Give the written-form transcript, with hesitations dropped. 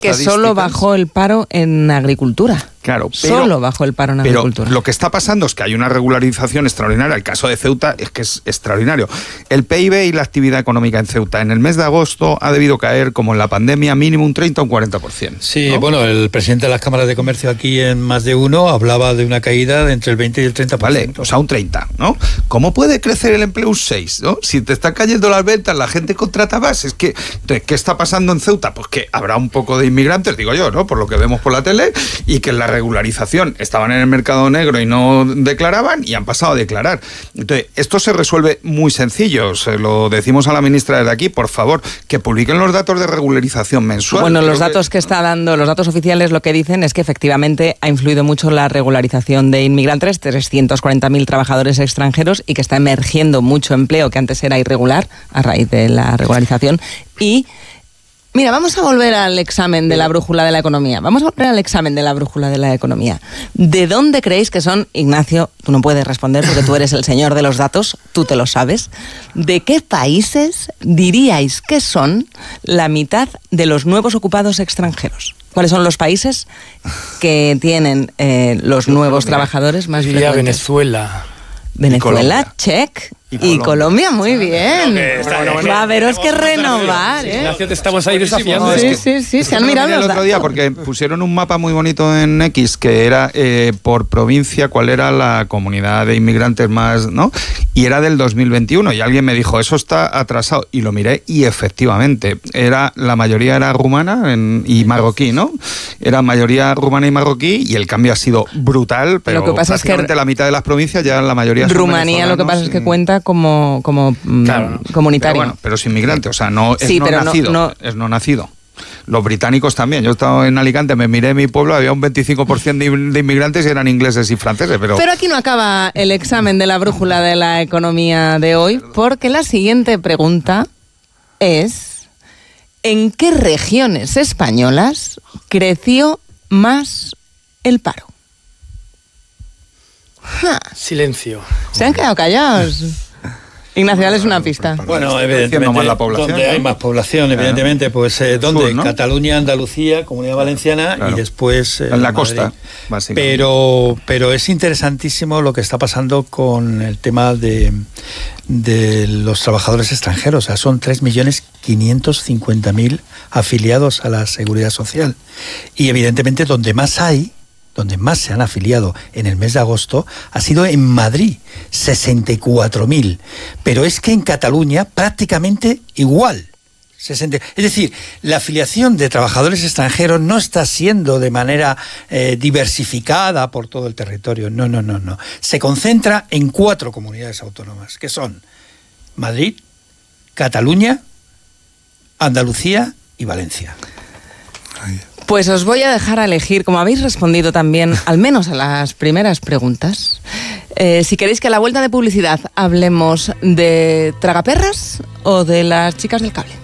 Que solo bajó el paro en agricultura. Claro, solo bajó el paro en agricultura. Pero lo que está pasando es que hay una regularización extraordinaria. El caso de Ceuta es que es extraordinario. El PIB y la actividad económica en Ceuta en el mes de agosto ha debido caer, como en la pandemia, mínimo un 30 o un 40%. Sí, ¿no? Bueno, el presidente de las cámaras de comercio aquí en Más de Uno hablaba de una caída de entre el 20 y el 30%. Vale, o sea, un 30, ¿no? ¿Cómo puede crecer el empleo un 6, ¿no? Si te están cayendo las ventas, la gente contrata más. Es que, entonces, ¿qué está pasando en Ceuta? Pues que habrá un poco de inmigrantes, digo yo, ¿no? Por lo que vemos por la tele, y que en la regularización estaban en el mercado negro y no declaraban y han pasado a declarar. Entonces, esto se resuelve muy sencillo. Se lo decimos a la ministra desde aquí, por favor, que publiquen los datos de regularización mensual. Bueno, los datos que está dando, los datos oficiales, lo que dicen es que efectivamente ha influido mucho la regularización de inmigrantes, 340.000 trabajadores extranjeros, y que está emergiendo mucho empleo que antes era irregular a raíz de la regularización. Y mira, vamos a volver al examen de la brújula de la economía. ¿De dónde creéis que son, Ignacio? Tú no puedes responder porque tú eres el señor de los datos, tú te lo sabes. ¿De qué países diríais que son la mitad de los nuevos ocupados extranjeros? ¿Cuáles son los países que tienen los nuevos trabajadores más frecuentes? Venezuela, check. Y Colombia, muy bien. Va a veros que renovar, ¿eh? Ignacio, te estamos ahí desafiando. Sí, se han mirado los el otro día porque pusieron un mapa muy bonito en X que era por provincia cuál era la comunidad de inmigrantes más, ¿no? Y era del 2021 y alguien me dijo, eso está atrasado. Y lo miré y efectivamente, la mayoría era rumana y marroquí, ¿no? Era mayoría rumana y marroquí y el cambio ha sido brutal, pero lo que pasa prácticamente es que la mitad de las provincias ya la mayoría son Rumanía lo que pasa es que cuenta como claro, comunitario. Pero es inmigrante, o sea, no es sí, no nacido, es no nacido. Los británicos también. Yo he estado en Alicante, me miré mi pueblo, había un 25% de inmigrantes y eran ingleses y franceses. Pero aquí no acaba el examen de la brújula de la economía de hoy, porque la siguiente pregunta es: ¿en qué regiones españolas creció más el paro? Silencio. Se han quedado callados. Ignacio, dale una pista. Bueno, evidentemente, más la población, donde hay más población, evidentemente, pues ¿dónde? Sur, ¿no? Cataluña, Andalucía, Comunidad Valenciana, claro. Y después en la costa, Madrid. básicamente. Pero es interesantísimo lo que está pasando con el tema de los trabajadores extranjeros. O sea, son 3.550.000 afiliados a la Seguridad Social. Y evidentemente donde más se han afiliado en el mes de agosto ha sido en Madrid, 64.000. Pero es que en Cataluña prácticamente igual. Es decir, la afiliación de trabajadores extranjeros no está siendo de manera diversificada por todo el territorio. No. Se concentra en 4 comunidades autónomas, que son Madrid, Cataluña, Andalucía y Valencia. Pues os voy a dejar a elegir, como habéis respondido también, al menos a las primeras preguntas, si queréis que a la vuelta de publicidad hablemos de tragaperras o de las chicas del cable.